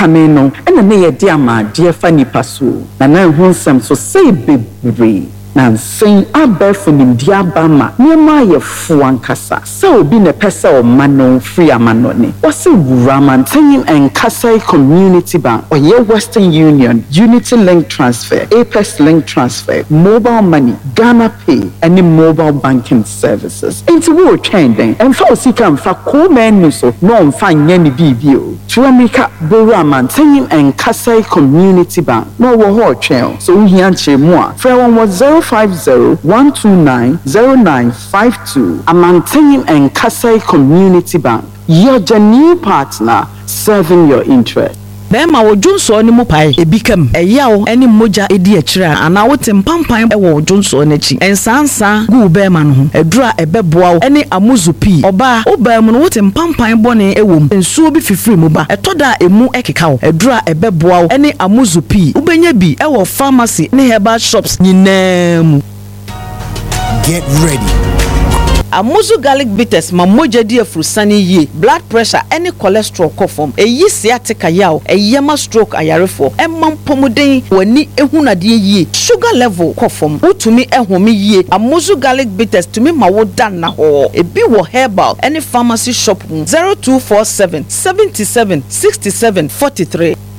kame no ena ne ye de ama de fa nipa so na na hu nsem so say bebre na nsen abefo nimdia abama niema ye fu ankasa se obi ne pese o mano free amanone wase Ramanten and Kasai Community Bank or ye Western Union Unity Link Transfer Apex Link Transfer Mobile Money Ghana Pay any mobile banking services into wo trending and for sika mfa ko menu so no mfa nya ni bibio Tuamika Ramanten and Kasai Community Bank no wo ho twen so uhia nche mu a frɛ won 050-129-0952 Amanten and Kasai Community Bank. Your genuine partner serving your interest. Bema wo Jonso ni mu pai ebikam eyawo eni moja edi akira ana wo tempampan e wo Jonso n'achi ensansa gu bema no ho edura ebeboa eni amuzupi oba obam no wo tempampan bone ewom ensuo bi fifiri mu ba etoda emu ekeka wo edura ebeboa eni amuzupi ubenya bi e wo pharmacy ne herbal shops nyinam. Get ready. Amuzu garlic bitters ma moja di afrusani ye blood pressure any cholesterol kofom eyi sciatica yaw eyema stroke ayarefo emam pomuden wani ehunade ye sugar level kofom utumi ehome ye Amuzu garlic bitters tumi ma wodan na ho ebi wo herbal any pharmacy shop 0247 77 67 43